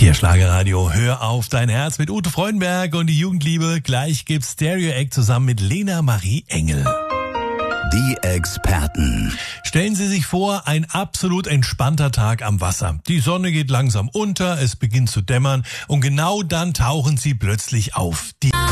Hier Schlagerradio, hör auf dein Herz mit Ute Freudenberg und die Jugendliebe. Gleich gibt's Stereo Act zusammen mit Lena Marie Engel. Die Experten. Stellen Sie sich vor, ein absolut entspannter Tag am Wasser. Die Sonne geht langsam unter, es beginnt zu dämmern und genau dann tauchen Sie plötzlich auf.